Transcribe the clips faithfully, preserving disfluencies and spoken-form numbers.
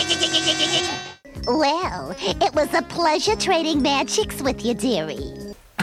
Well, it was a pleasure trading magics with you, dearie.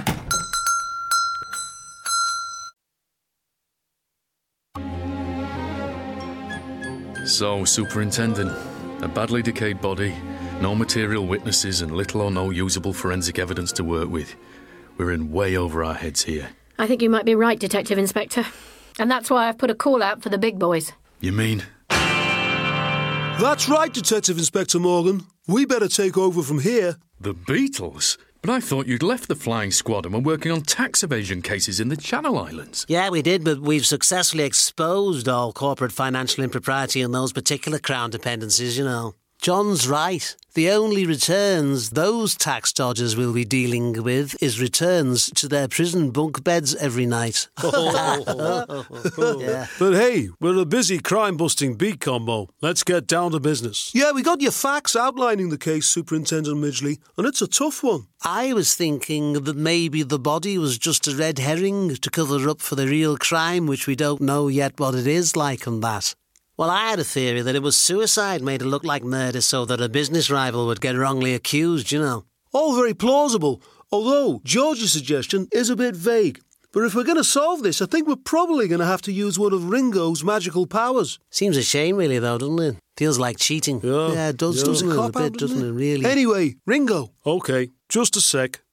So, Superintendent, a badly decayed body, no material witnesses and little or no usable forensic evidence to work with. We're in way over our heads here. I think you might be right, Detective Inspector. And that's why I've put a call out for the big boys. You mean? That's right, Detective Inspector Morgan. We better take over from here. The Beatles? But I thought you'd left the flying squad and were working on tax evasion cases in the Channel Islands. Yeah, we did, but we've successfully exposed all corporate financial impropriety in those particular Crown dependencies, you know. John's right. The only returns those tax dodgers will be dealing with is returns to their prison bunk beds every night. Yeah. But hey, we're a busy crime-busting beat combo. Let's get down to business. Yeah, we got your facts outlining the case, Superintendent Midgley, and it's a tough one. I was thinking that maybe the body was just a red herring to cover up for the real crime, which we don't know yet what it is like and that. Well, I had a theory that it was suicide made to look like murder so that a business rival would get wrongly accused, you know. All very plausible, although George's suggestion is a bit vague. But if we're going to solve this, I think we're probably going to have to use one of Ringo's magical powers. Seems a shame, really, though, doesn't it? Feels like cheating. Yeah, yeah it does, yeah. doesn't it? A bit, out, doesn't doesn't it, really? Anyway, Ringo. OK, just a sec.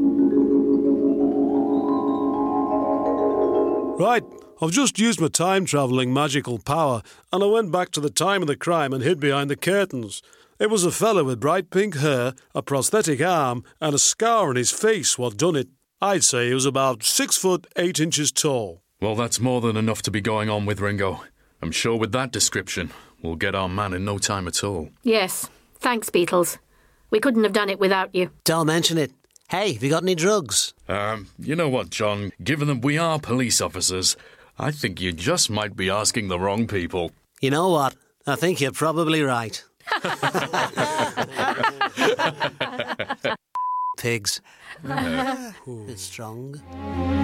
Right. I've just used my time-travelling magical power and I went back to the time of the crime and hid behind the curtains. It was a fella with bright pink hair, a prosthetic arm and a scar on his face what done it. I'd say he was about six foot eight inches tall. Well, that's more than enough to be going on with, Ringo. I'm sure with that description, we'll get our man in no time at all. Yes. Thanks, Beatles. We couldn't have done it without you. Don't mention it. Hey, have you got any drugs? Um, you know what, John? Given that we are police officers, I think you just might be asking the wrong people. You know what? I think you're probably right. Pigs. It's strong.